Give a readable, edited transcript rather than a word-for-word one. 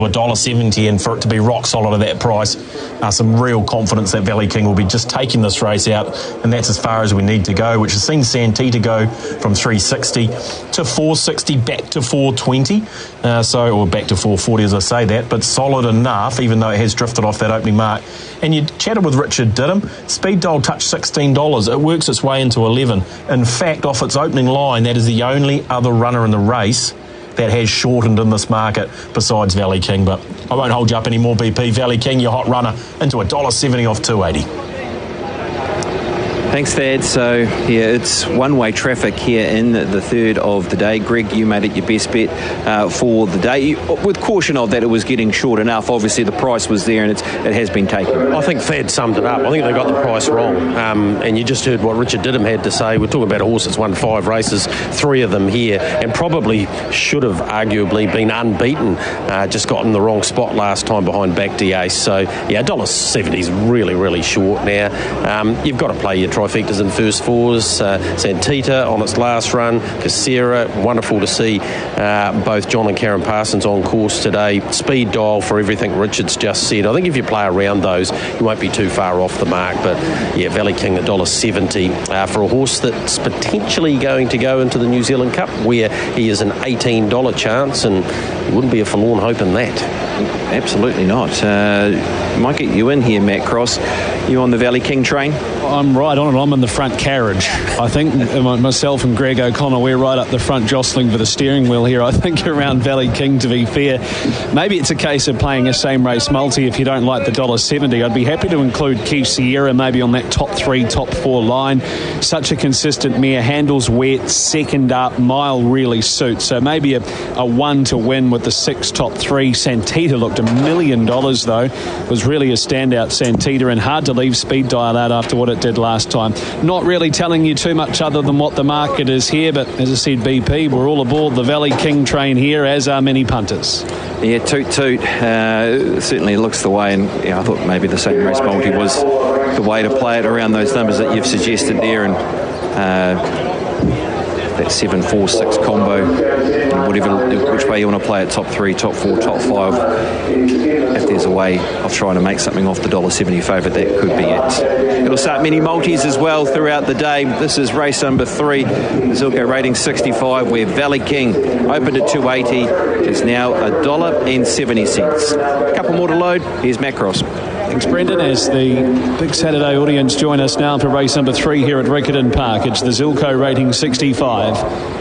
$1.70, and for it to be rock solid at that price, some real confidence that Valley King will be just taking this race out, and that's as far as we need to go, which has seen Santita go from 360 to 460 back to 420, or back to 440 as I say that, but solid enough even though it has drifted off that opening mark. And you chatted with Richard Didham, Speed Dial touched $16, it works its way into 11. In fact, off its opening line, that is the only other runner in the race that has shortened in this market besides Valley King. But I won't hold you up anymore, BP. Valley King, your hot runner, into $1.70 off 280. Thanks, Thad. So, yeah, it's one-way traffic here in the third of the day. Greg, you made it your best bet for the day. With caution of that, it was getting short enough. Obviously, the price was there and it has been taken. I think Thad summed it up. I think they got the price wrong. And you just heard what Richard Didham had to say. We're talking about a horse that's won 5 races, 3 of them here, and probably should have arguably been unbeaten. Just got in the wrong spot last time behind Back to Ace. So, yeah, $1.70 is really, really short now. You've got to play your trifectas in first fours. Santita on its last run, Casera, wonderful to see both John and Karen Parsons on course today. Speed Dial for everything Richard's just said. I think if you play around those, you won't be too far off the mark. But yeah, Valley King $1.70 for a horse that's potentially going to go into the New Zealand Cup, where he is an $18 chance, and it wouldn't be a forlorn hope in that. Absolutely not. Might get you in here, Matt Cross. You on the Valley King train? I'm right on it. I'm in the front carriage. I think myself and Greg O'Connor, we're right up the front jostling for the steering wheel here, I think, around Valley King, to be fair. Maybe it's a case of playing a same race multi if you don't like the $1.70. I'd be happy to include Key Sierra maybe on that top 3, top 4 line. Such a consistent mare, handles wet, second up, mile really suits. So maybe a 1 to win with the 6 top 3. Santita looked $1 million though. Was really a standout, Santita, and hard to leave Speed Dial out after what it did last time. Not really telling you too much other than what the market is here, but as I said, BP, we're all aboard the Valley King train here, as are many punters. Yeah, toot toot. Certainly looks the way, and yeah, I thought maybe the same race multi was the way to play it around those numbers that you've suggested there, and that 7-4-6 combo, which way you want to play it, top 3, top 4, top 5. If there's a way of trying to make something off the $1.70 favourite, that could be it. It'll start many multis as well throughout the day. This is race number 3, Zilko rating 65, where Valley King opened at 280, is now $1.70. A couple more to load. Here's Matt Cross. Thanks, Brendan. As the Big Saturday audience join us now for race number 3 here at Riccarton Park, it's the Zilko rating 65.